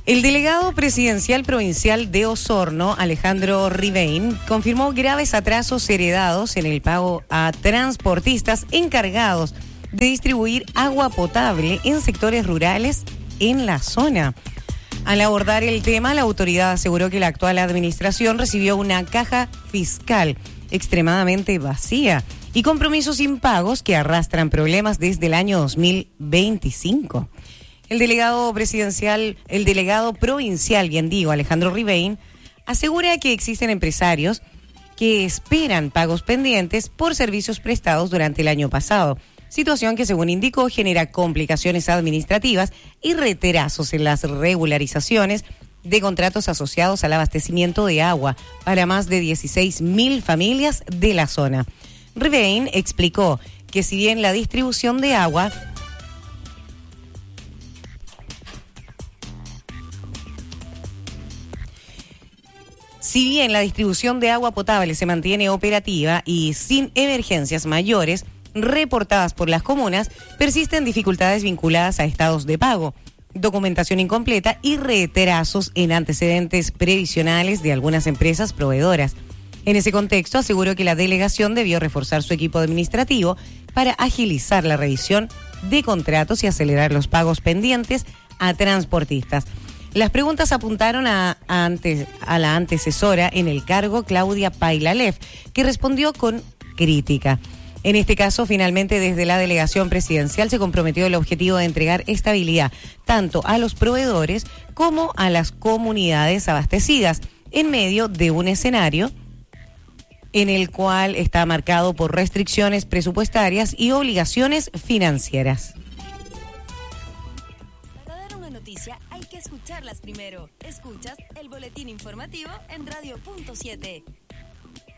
El delegado presidencial provincial de Osorno, Alejandro Rivein, confirmó graves atrasos heredados en el pago a transportistas encargados de distribuir agua potable en sectores rurales en la zona. Al abordar el tema, la autoridad aseguró que la actual administración recibió una caja fiscal extremadamente vacía y compromisos impagos que arrastran problemas desde el año 2025. El delegado provincial, Alejandro Rivein, asegura que existen empresarios que esperan pagos pendientes por servicios prestados durante el año pasado, situación que, según indicó, genera complicaciones administrativas y retrasos en las regularizaciones de contratos asociados al abastecimiento de agua para más de 16.000 familias de la zona. Rivein explicó que si bien la distribución de agua potable se mantiene operativa y sin emergencias mayores reportadas por las comunas, persisten dificultades vinculadas a estados de pago, documentación incompleta y retrasos en antecedentes previsionales de algunas empresas proveedoras. En ese contexto, aseguró que la delegación debió reforzar su equipo administrativo para agilizar la revisión de contratos y acelerar los pagos pendientes a transportistas. Las preguntas apuntaron a la antecesora en el cargo, Claudia Pailalef, que respondió con crítica. En este caso, finalmente, desde la delegación presidencial se comprometió el objetivo de entregar estabilidad tanto a los proveedores como a las comunidades abastecidas, en medio de un escenario en el cual está marcado por restricciones presupuestarias y obligaciones financieras. Hay que escucharlas primero. Escuchas el boletín informativo en Radio Punto 7.